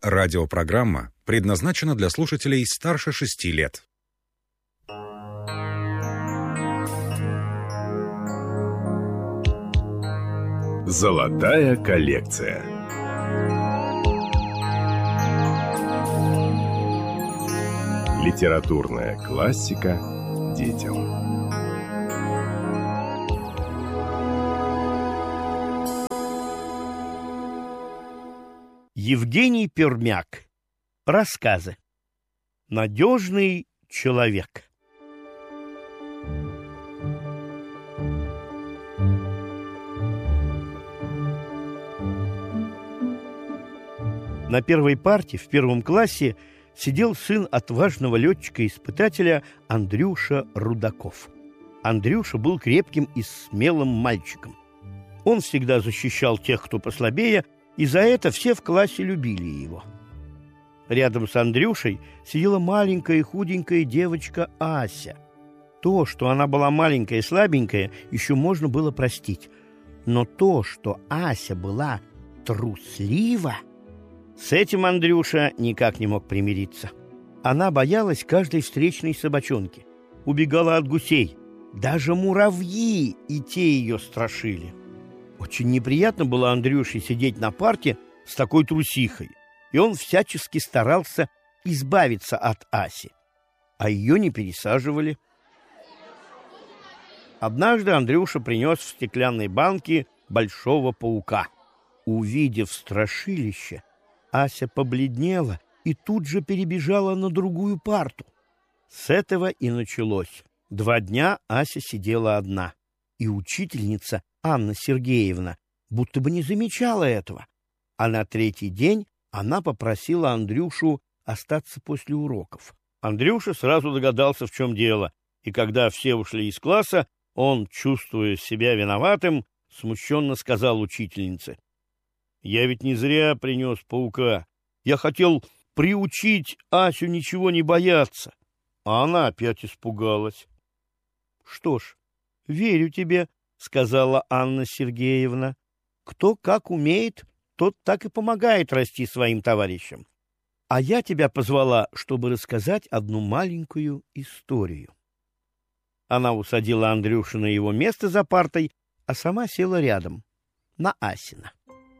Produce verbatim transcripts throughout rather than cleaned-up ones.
Радиопрограмма предназначена для слушателей старше шести лет. Золотая коллекция. Литературная классика детям. Евгений Пермяк. Рассказы. Надежный человек. На первой парте в первом классе сидел сын отважного летчика-испытателя Андрюша Рудаков. Андрюша был крепким и смелым мальчиком. Он всегда защищал тех, кто послабее, и за это все в классе любили его. Рядом с Андрюшей сидела маленькая и худенькая девочка Ася. То, что она была маленькая и слабенькая, еще можно было простить. Но то, что Ася была труслива, с этим Андрюша никак не мог примириться. Она боялась каждой встречной собачонки, убегала от гусей. Даже муравьи и те ее страшили. Очень неприятно было Андрюше сидеть на парте с такой трусихой, и он всячески старался избавиться от Аси, а ее не пересаживали. Однажды Андрюша принес в стеклянной банке большого паука. Увидев страшилище, Ася побледнела и тут же перебежала на другую парту. С этого и началось. Два дня Ася сидела одна, и учительница Анна Сергеевна будто бы не замечала этого. А на третий день она попросила Андрюшу остаться после уроков. Андрюша сразу догадался, в чем дело, и когда все ушли из класса, он, чувствуя себя виноватым, смущенно сказал учительнице: «Я ведь не зря принес паука. Я хотел приучить Асю ничего не бояться». А она опять испугалась. «Что ж, верю тебе», — сказала Анна Сергеевна. «Кто как умеет, тот так и помогает расти своим товарищам. А я тебя позвала, чтобы рассказать одну маленькую историю». Она усадила Андрюшу на его место за партой, а сама села рядом, на Асина.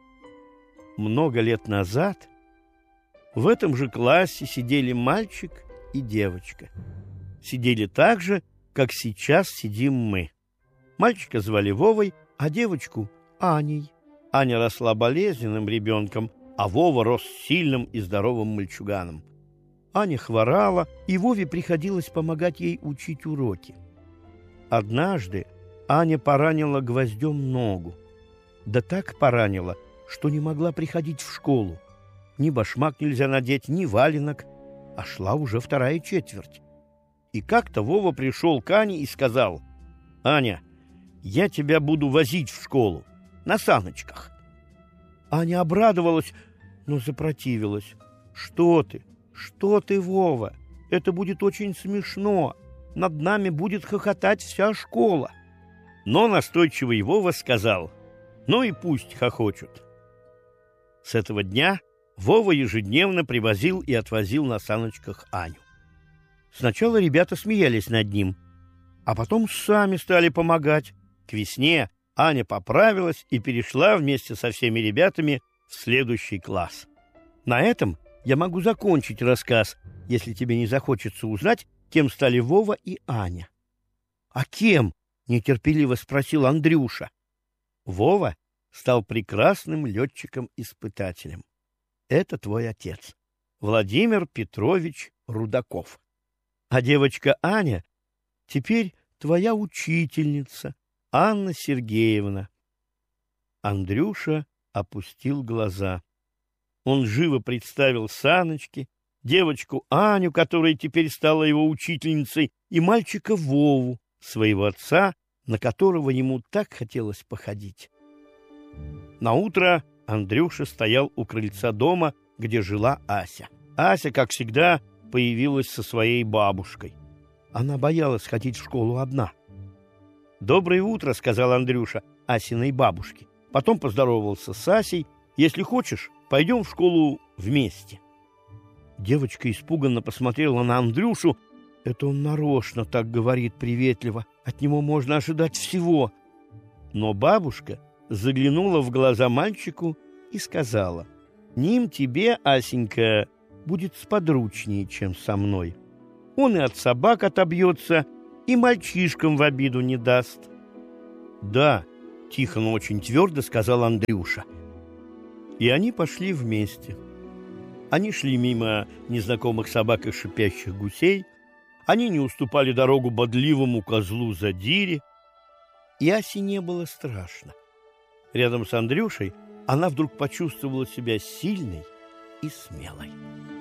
Много лет назад в этом же классе сидели мальчик и девочка. Сидели так же, как сейчас сидим мы. Мальчика звали Вовой, а девочку — Аней. Аня росла болезненным ребенком, а Вова рос сильным и здоровым мальчуганом. Аня хворала, и Вове приходилось помогать ей учить уроки. Однажды Аня поранила гвоздем ногу. Да так поранила, что не могла приходить в школу. Ни башмак нельзя надеть, ни валенок, а шла уже вторая четверть. И как-то Вова пришел к Ане и сказал: «Аня, я тебя буду возить в школу на саночках». Аня обрадовалась, но запротивилась. «Что ты? Что ты, Вова? Это будет очень смешно. Над нами будет хохотать вся школа». Но настойчивый Вова сказал: «Ну и пусть хохочут». С этого дня Вова ежедневно привозил и отвозил на саночках Аню. Сначала ребята смеялись над ним, а потом сами стали помогать. К весне Аня поправилась и перешла вместе со всеми ребятами в следующий класс. На этом я могу закончить рассказ, если тебе не захочется узнать, кем стали Вова и Аня. «А кем?» — нетерпеливо спросил Андрюша. Вова стал прекрасным летчиком-испытателем. Это твой отец, Владимир Петрович Рудаков. А девочка Аня теперь твоя учительница, Анна Сергеевна. Андрюша опустил глаза. Он живо представил саночки, девочку Аню, которая теперь стала его учительницей, и мальчика Вову, своего отца, на которого ему так хотелось походить. Наутро Андрюша стоял у крыльца дома, где жила Ася. Ася, как всегда, появилась со своей бабушкой. Она боялась ходить в школу одна. «Доброе утро», — сказал Андрюша Асиной бабушке. Потом поздоровался с Асей. «Если хочешь, пойдем в школу вместе. Девочка испуганно посмотрела на Андрюшу. Это он нарочно так говорит приветливо. От него можно ожидать всего. Но бабушка заглянула в глаза мальчику и сказала: «Ним тебе, Асенька, будет сподручнее, чем со мной. Он и от собак отобьется, и мальчишкам в обиду не даст». «Да», — тихо, но очень твердо сказал Андрюша. И они пошли вместе. Они шли мимо незнакомых собак и шипящих гусей. Они не уступали дорогу бодливому козлу Задире. И Асе не было страшно. Рядом с Андрюшей она вдруг почувствовала себя сильной и смелой.